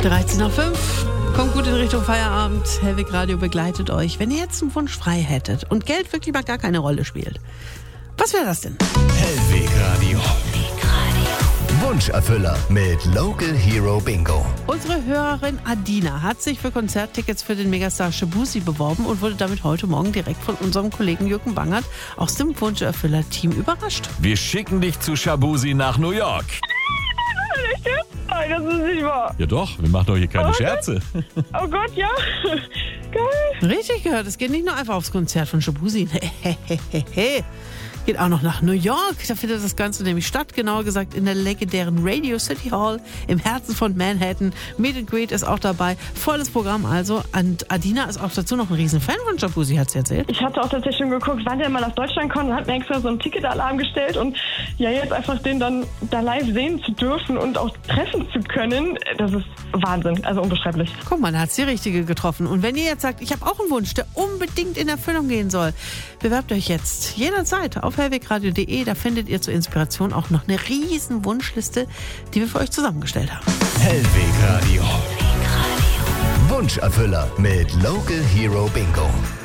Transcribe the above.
13 nach 5. Kommt gut in Richtung Feierabend. Hellwig Radio begleitet euch. Wenn ihr jetzt einen Wunsch frei hättet und Geld wirklich mal gar keine Rolle spielt, was wäre das denn? Hellwig Radio. Wunscherfüller mit Local Hero Bingo. Unsere Hörerin Adina hat sich für Konzerttickets für den Megastar Shaboozey beworben und wurde damit heute Morgen direkt von unserem Kollegen Jürgen Bangert aus dem Wunscherfüller-Team überrascht. Wir schicken dich zu Shaboozey nach New York. Nein, das ist nicht wahr. Ja doch, wir machen doch hier keine Scherze. Oh Gott, ja. Geil. Richtig gehört, es geht nicht nur einfach aufs Konzert von Shaboozey. Geht auch noch nach New York. Da findet das Ganze nämlich statt, genauer gesagt in der legendären Radio City Hall im Herzen von Manhattan. Meet and Greet ist auch dabei. Volles Programm also. Und Adina ist auch dazu noch ein Riesenfan von Shaboozey, hat sie erzählt. Ich hatte auch tatsächlich schon geguckt, wann der mal nach Deutschland kommt und hat mir extra so einen Ticketalarm gestellt. Und ja, jetzt einfach den dann da live sehen zu dürfen und auch treffen zu können, das ist Wahnsinn, also unbeschreiblich. Guck mal, da hat's die Richtige getroffen. Und wenn ihr jetzt sagt, ich habe auch einen Wunsch, der unbedingt in Erfüllung gehen soll, bewerbt euch jetzt jederzeit auf hellwegradio.de. Da findet ihr zur Inspiration auch noch eine riesen Wunschliste, die wir für euch zusammengestellt haben. Hellwig Radio. Wunscherfüller mit Local Hero Bingo.